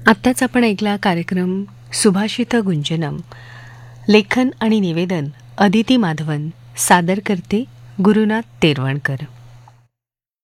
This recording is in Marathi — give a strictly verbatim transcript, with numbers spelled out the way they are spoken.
आत्ताच आपण ऐकला कार्यक्रम सुभाषित गुंजनम. लेखन आणि निवेदन अदिती माधवन. सादर करते गुरुनाथ तेरवणकर.